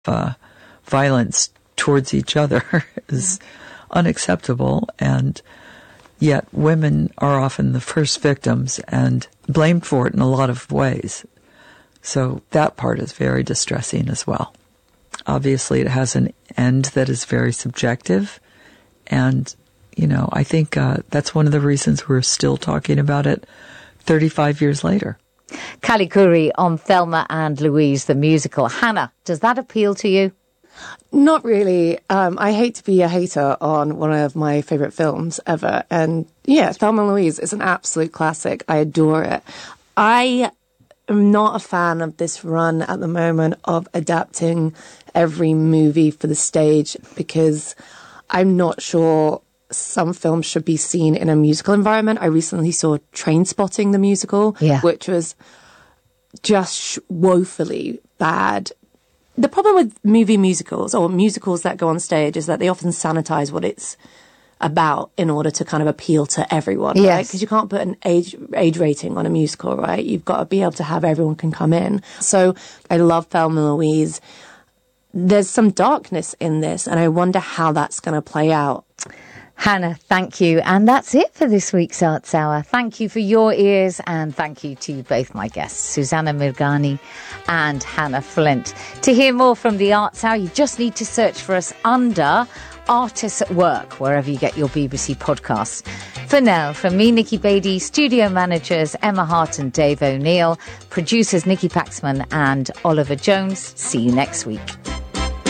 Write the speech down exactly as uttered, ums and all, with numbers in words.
uh, violence towards each other is unacceptable, and yet women are often the first victims and blamed for it in a lot of ways. So that part is very distressing as well. Obviously, it has an end that is very subjective, and, you know, I think uh, that's one of the reasons we're still talking about it thirty-five years later. Callie Khouri on Thelma and Louise, the musical. Hannah, does that appeal to you? Not really. Um, I hate to be a hater on one of my favourite films ever. And yeah, Thelma and Louise is an absolute classic. I adore it. I am not a fan of this run at the moment of adapting every movie for the stage, because I'm not sure some films should be seen in a musical environment. I recently saw Trainspotting, the musical, yeah. which was just woefully bad. The problem with movie musicals, or musicals that go on stage, is that they often sanitize what it's about in order to kind of appeal to everyone, yes. right? Because you can't put an age age rating on a musical, right? You've got to be able to have everyone can come in. So I love Thelma and Louise. There's some darkness in this, and I wonder how that's going to play out. Hannah, thank you. And that's it for this week's Arts Hour. Thank you for your ears, and thank you to both my guests, Susanna Mirghani and Hannah Flint. To hear more from the Arts Hour, you just need to search for us under Artists at Work, wherever you get your B B C podcasts. For now, from me, Nikki Beattie, studio managers Emma Hart and Dave O'Neill, producers Nikki Paxman and Oliver Jones. See you next week.